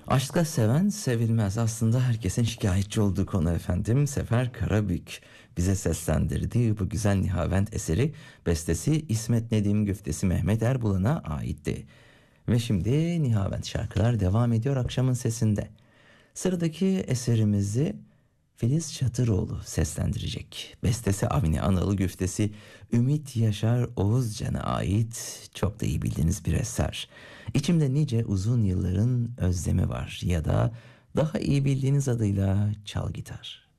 Aşkla seven sevilmez. Aslında herkesin şikayetçi olduğu konu efendim. Sefer Karabük bize seslendirdiği bu güzel Nihavent eseri bestesi İsmet Nedim güftesi Mehmet Erbulan'a aitti. Ve şimdi Nihavent şarkılar devam ediyor akşamın sesinde. Sıradaki eserimizi Filiz Çatıroğlu seslendirecek. Bestesi Avni Analı güftesi Ümit Yaşar Oğuzcan'a ait çok da iyi bildiğiniz bir eser. İçimde nice uzun yılların özlemi var ya da daha iyi bildiğiniz adıyla Çal Gitar.